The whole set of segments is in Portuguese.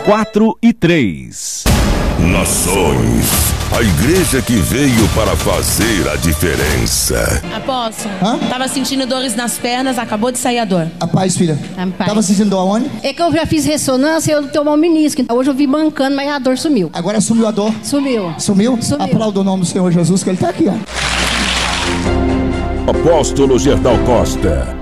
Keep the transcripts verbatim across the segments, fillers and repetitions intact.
quatro e três. Nações, a igreja que veio para fazer a diferença. Apóstolo, Hã? tava sentindo dores nas pernas, acabou de sair a dor. A paz, filha. A paz. Tava sentindo dor aonde? É que eu já fiz ressonância e eu tomei um menisco. Hoje eu vi mancando, mas a dor sumiu. Agora sumiu a dor. Sumiu. Sumiu? Sumiu. Aplauda o nome do Senhor Jesus, que ele tá aqui, ó. Apóstolo Gerdau Costa.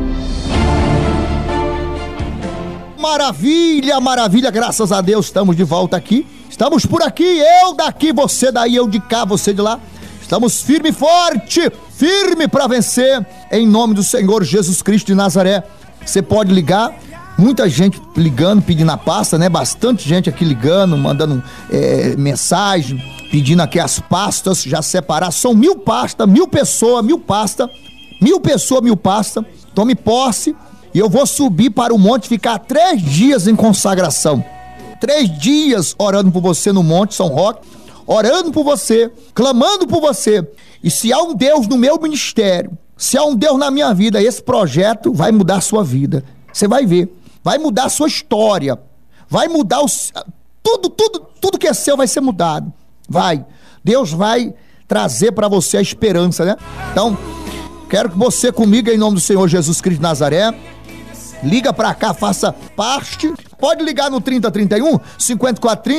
Maravilha, maravilha, graças a Deus, estamos de volta aqui. Estamos por aqui, eu daqui, você daí, eu de cá, você de lá. Estamos firme e forte, firme para vencer, em nome do Senhor Jesus Cristo de Nazaré. Você pode ligar, muita gente ligando, pedindo a pasta, né? Bastante gente aqui ligando, mandando é, mensagem, pedindo aqui as pastas, já separar. São mil pastas, mil pessoas, mil pastas, mil pessoas, mil pastas. Tome posse e eu vou subir para o monte, ficar três dias em consagração. Três dias orando por você no Monte São Roque, orando por você, clamando por você. E se há um Deus no meu ministério, se há um Deus na minha vida, esse projeto vai mudar a sua vida. Você vai ver, vai mudar a sua história, vai mudar os, tudo, tudo, tudo que é seu vai ser mudado. Vai, Deus vai trazer para você a esperança, né? Então, quero que você comigo, em nome do Senhor Jesus Cristo de Nazaré, liga pra cá, faça parte. Pode ligar no trinta, trinta e um, cinquenta e quatro, trinta.